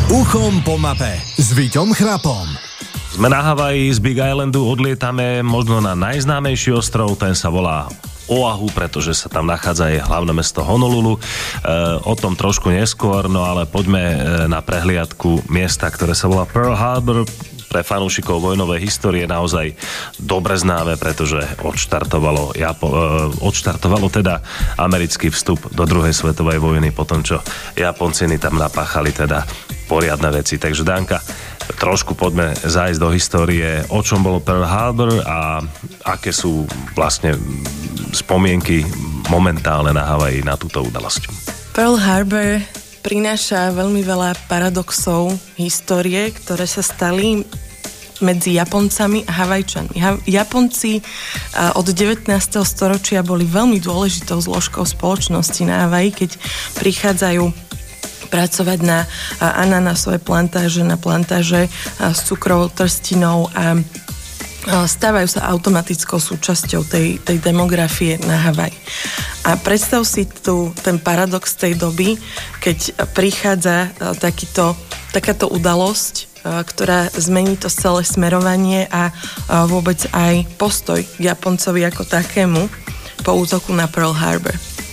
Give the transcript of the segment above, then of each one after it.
Uchom po mape s Víťom Chrapom. Sme na Havaji, z Big Islandu odlietame možno na najznámejší ostrov, ten sa volá Oahu, pretože sa tam nachádza aj hlavné mesto Honolulu. O tom trošku neskôr, no ale poďme na prehliadku miesta, ktoré sa volá Pearl Harbor. Pre fanúšikov vojnovej histórie naozaj dobre známe, pretože odštartovalo teda americký vstup do druhej svetovej vojny po tom, čo Japoncini tam napáchali teda poriadne veci. Takže Danka, trošku poďme zájsť do histórie, o čom bolo Pearl Harbor a aké sú vlastne spomienky momentálne na Havaji na túto udalosť. Pearl Harbor prináša veľmi veľa paradoxov histórie, ktoré sa stali medzi Japoncami a Havajčanmi. Japonci od 19. storočia boli veľmi dôležitou zložkou spoločnosti na Havaji, keď prichádzajú pracovať na ananásové plantáže, na plantáže s cukrovou trstinou a stávajú sa automatickou súčasťou tej demografie na Havaji. A predstav si ten paradox tej doby, keď prichádza takáto udalosť, ktorá zmení to celé smerovanie a vôbec aj postoj k Japoncovi ako takému po útoku na Pearl Harbor.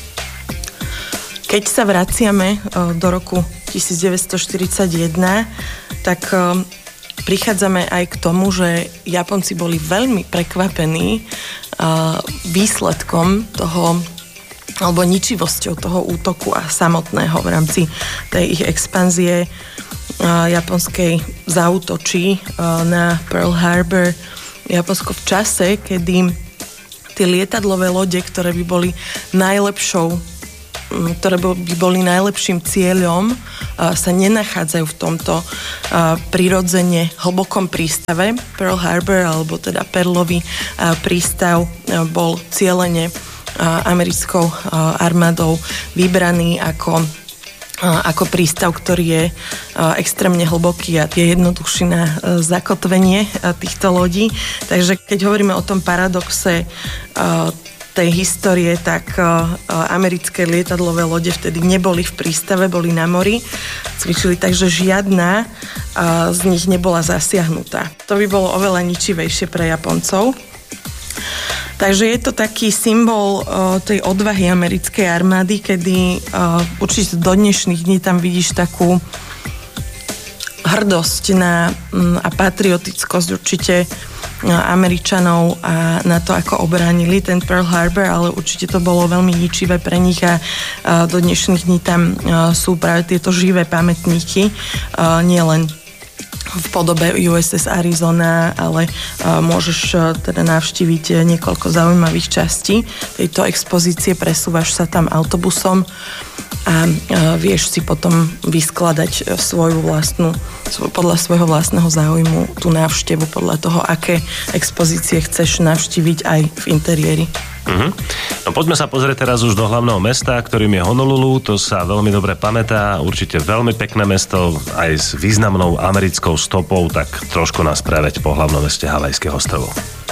Keď sa vraciame do roku 1941, tak prichádzame aj k tomu, že Japonci boli veľmi prekvapení výsledkom toho alebo ničivosťou toho útoku a samotného v rámci tej ich expanzie japonskej zaútočí na Pearl Harbor. Japonsko v čase, kedy tie lietadlové lode, ktoré by boli najlepším cieľom, sa nenachádzajú v tomto prirodzene hlbokom prístave. Pearl Harbor, alebo teda Perlový prístav, bol cieľene americkou armádou vybraný ako prístav, ktorý je extrémne hlboký a je jednoduchší na zakotvenie týchto lodí. Takže keď hovoríme o tom paradoxe tej histórie, tak americké lietadlové lode vtedy neboli v prístave, boli na mori, cvičili, takže žiadna z nich nebola zasiahnutá. To by bolo oveľa ničivejšie pre Japoncov. Takže je to taký symbol tej odvahy americkej armády, kedy určite do dnešných dní tam vidíš takú hrdosť a patriotickosť určite Američanov a na to, ako obránili ten Pearl Harbor, ale určite to bolo veľmi ničivé pre nich a do dnešných dní tam sú práve tieto živé pamätníky, nielen v podobe USS Arizona, ale môžeš teda navštíviť niekoľko zaujímavých častí tejto expozície, presúvaš sa tam autobusom a vieš si potom vyskladať podľa svojho vlastného záujmu tú návštevu, podľa toho, aké expozície chceš navštíviť aj v interiéri. No poďme sa pozrieť teraz už do hlavného mesta, ktorým je Honolulu. To sa veľmi dobre pamätá, určite veľmi pekné mesto, aj s významnou americkou stopou, tak trošku nás preveď po hlavnom meste Havajských ostrovov.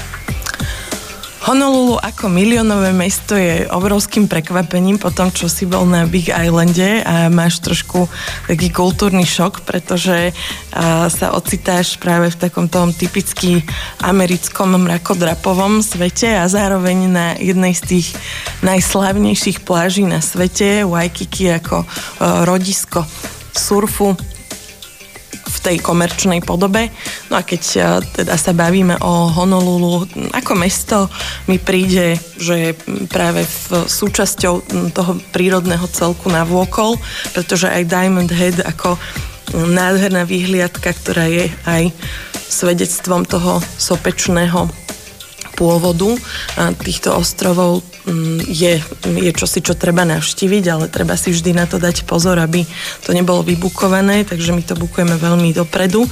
Honolulu ako miliónové mesto je obrovským prekvapením po tom, čo si bol na Big Islande a máš trošku taký kultúrny šok, pretože sa ocitáš práve v takom tom typicky americkom mrakodrapovom svete a zároveň na jednej z tých najslávnejších pláží na svete, Waikiki, ako rodisko surfu v tej komerčnej podobe. No a keď teda sa bavíme o Honolulu ako mesto, mi príde, že je práve v súčasťou toho prírodného celku navôkol, pretože aj Diamond Head ako nádherná výhliadka, ktorá je aj svedectvom toho sopečného pôvodu týchto ostrovov, je čosi, čo treba navštíviť, ale treba si vždy na to dať pozor, aby to nebolo vybukované, takže my to bukujeme veľmi dopredu.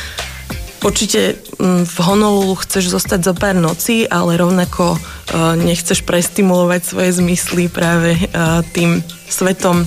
Určite v Honolulu chceš zostať zo pár nocí, ale rovnako nechceš prestimulovať svoje zmysly práve tým svetom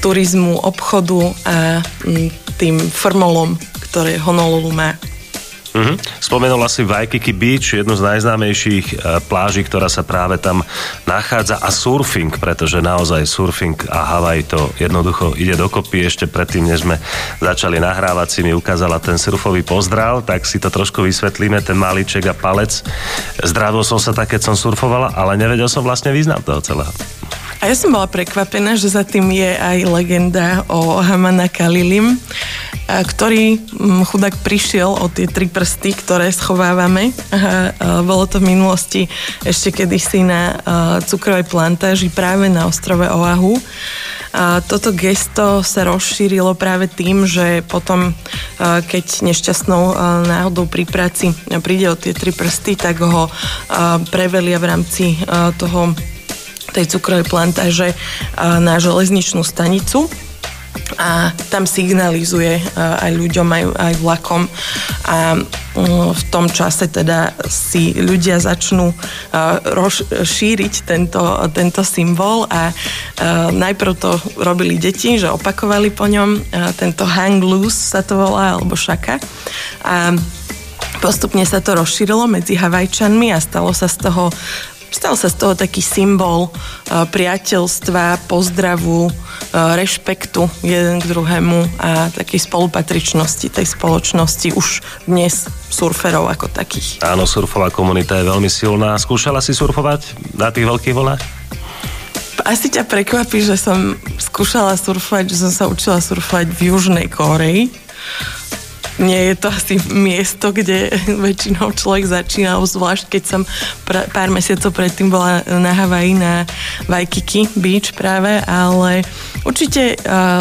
turizmu, obchodu a tým frmolom, ktoré Honolulu má. Spomenul asi Waikiki Beach, jednu z najznámejších pláží, ktorá sa práve tam nachádza, a surfing, pretože naozaj surfing a Havaj to jednoducho ide dokopy. Ešte predtým, než sme začali nahrávať, si mi ukázala ten surfový pozdrav, tak si to trošku vysvetlíme, ten malíček a palec. Zdravil som sa tak, keď som surfovala, ale nevedel som vlastne význam toho celého. A ja som bola prekvapená, že za tým je aj legenda o Hamana Kalilim, ktorý chudák prišiel o tie 3 prsty, ktoré schovávame. Bolo to v minulosti ešte kedysi na cukrovej plantáži práve na ostrove Oahu. Toto gesto sa rozšírilo práve tým, že potom, keď nešťastnou náhodou pri práci príde o tie 3 prsty, tak ho prevelia v rámci tej cukrovej plantáže na železničnú stanicu a tam signalizuje aj ľuďom, aj vlakom, a v tom čase teda si ľudia začnú šíriť tento symbol a najprv to robili deti, že opakovali po ňom tento hang loose sa to volá, alebo šaka, a postupne sa to rozšírilo medzi Havajčanmi a stal sa z toho taký symbol priateľstva, pozdravu, rešpektu jeden k druhému a takej spolupatričnosti tej spoločnosti už dnes surferov ako takých. Áno, surfová komunita je veľmi silná. Skúšala si surfovať na tých veľkých vlnách? Asi ťa prekvapí, že som skúšala surfovať, že som sa učila surfovať v Južnej Kórei. Nie je to asi miesto, kde väčšinou človek začína, zvlášť keď som pár mesiacov predtým bola na Havaji, na Waikiki Beach práve, ale určite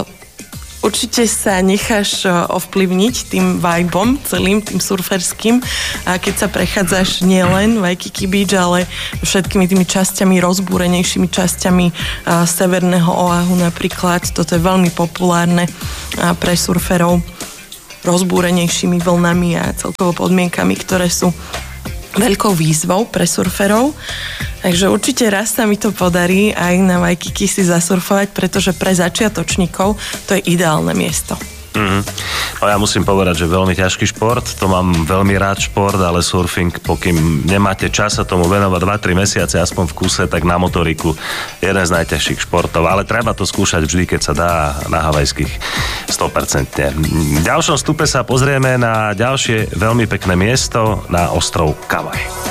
sa necháš ovplyvniť tým vibom celým, tým surferským, a keď sa prechádzaš nielen Waikiki Beach, ale všetkými tými časťami, rozbúrenejšími časťami severného Oahu napríklad. Toto je veľmi populárne pre surferov, rozbúrenejšími vlnami a celkovo podmienkami, ktoré sú veľkou výzvou pre surferov. Takže určite raz sa mi to podarí aj na Waikiki si zasurfovať, pretože pre začiatočníkov to je ideálne miesto. No ja musím povedať, že veľmi ťažký šport, to mám veľmi rád šport, ale surfing, pokým nemáte čas sa tomu venovať 2-3 mesiace aspoň v kuse, tak na motoriku jeden z najťažších športov, ale treba to skúšať vždy, keď sa dá, na havajských 100%. V ďalšom stupe sa pozrieme na ďalšie veľmi pekné miesto, na ostrov Kauai.